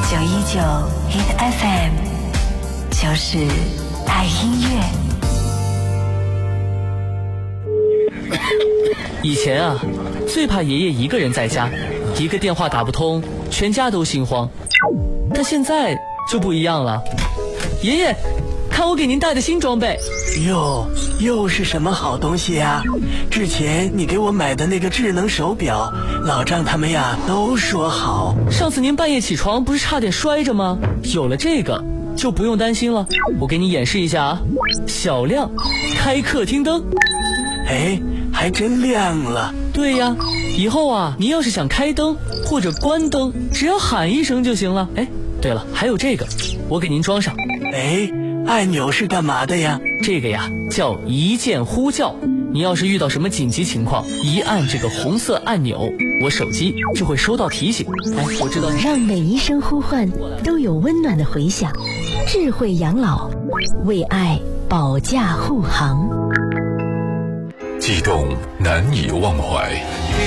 919 Hit FM， 就是爱音乐。 以前啊，最怕爷爷一个人在家，一个电话打不通，全家都心慌。但现在就不一样了，爷爷，看我给您带的新装备。 哟，又是什么好东西呀？之前你给我买的那个智能手表，老张他们呀都说好。 上次您半夜起床不是差点摔着吗？有了这个就不用担心了。我给你演示一下啊，小亮开客厅灯。 哎，还真亮了。 对呀，以后啊，你要是想开灯或者关灯，只要喊一声就行了。哎，对了，还有这个，我给您装上。 哎，按钮是干嘛的呀？ 这个呀叫一键呼叫，你要是遇到什么紧急情况，一按这个红色按钮，我手机就会收到提醒。哎，我知道你让每一声呼唤都有温暖的回响。智慧养老，为爱保驾护航。 悸动难以忘怀，